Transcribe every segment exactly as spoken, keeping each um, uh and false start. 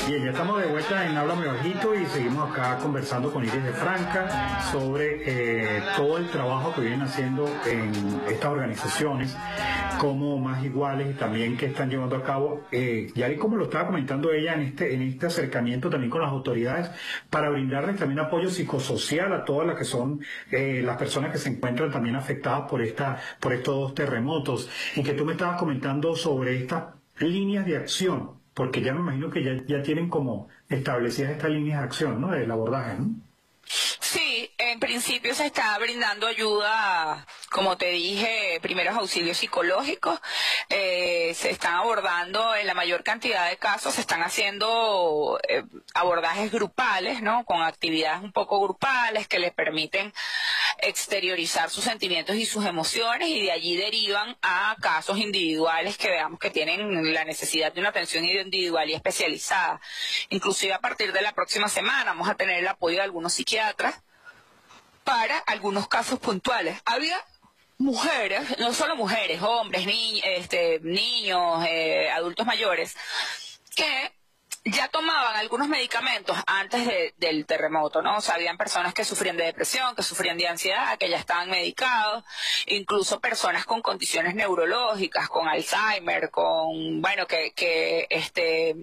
Bien, ya estamos de vuelta en Háblame Bajito y seguimos acá conversando con Iris de Franca sobre eh, todo el trabajo que vienen haciendo en estas organizaciones como Más Iguales y también que están llevando a cabo, eh, ya como lo estaba comentando ella, en este, en este acercamiento también con las autoridades para brindarles también apoyo psicosocial a todas las que son eh, las personas que se encuentran también afectadas por, esta, por estos dos terremotos. Y que tú me estabas comentando sobre estas líneas de acción, porque ya me imagino que ya, ya tienen como establecidas estas líneas de acción, ¿no? Del abordaje, ¿no? Sí, en principio se está brindando ayuda, como te dije, primeros auxilios psicológicos, eh, se están abordando en la mayor cantidad de casos, se están haciendo eh, abordajes grupales, ¿no? Con actividades un poco grupales que les permiten exteriorizar sus sentimientos y sus emociones, y de allí derivan a casos individuales que veamos que tienen la necesidad de una atención individual y especializada. Inclusive a partir de la próxima semana vamos a tener el apoyo de algunos psiquiatras para algunos casos puntuales. Había mujeres, no solo mujeres, hombres, ni, este, niños, eh, adultos mayores, que ya tomaban algunos medicamentos antes de, del terremoto, ¿no? O sea, habían personas que sufrían de depresión, que sufrían de ansiedad, que ya estaban medicados, incluso personas con condiciones neurológicas, con Alzheimer, con, bueno, que, que, este,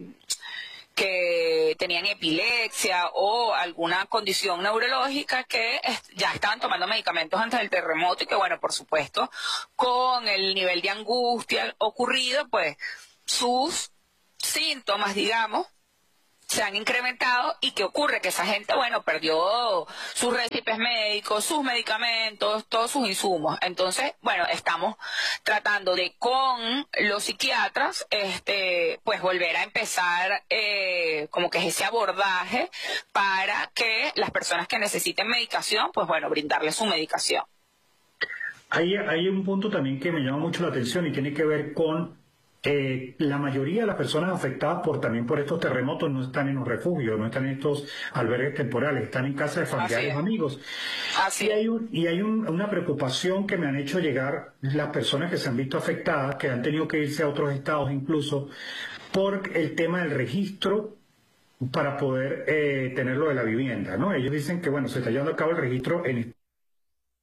que tenían epilepsia o alguna condición neurológica que ya estaban tomando medicamentos antes del terremoto y que, bueno, por supuesto, con el nivel de angustia ocurrido, pues, sus síntomas, digamos, se han incrementado. ¿Y qué ocurre? Que esa gente, bueno, perdió sus récipes médicos, sus medicamentos, todos sus insumos. Entonces, bueno, estamos tratando de, con los psiquiatras, este, pues volver a empezar eh, como que es ese abordaje para que las personas que necesiten medicación, pues bueno, brindarles su medicación. Hay, hay un punto también que me llama mucho la atención y tiene que ver con Eh, la mayoría de las personas afectadas por también por estos terremotos no están en un refugio, no están en estos albergues temporales, están en casa de familiares o amigos. Así Y hay, un, y hay un, una preocupación que me han hecho llegar las personas que se han visto afectadas, que han tenido que irse a otros estados incluso, por el tema del registro para poder eh, tener lo de la vivienda, ¿no? Ellos dicen que, bueno, se está llevando a cabo el registro en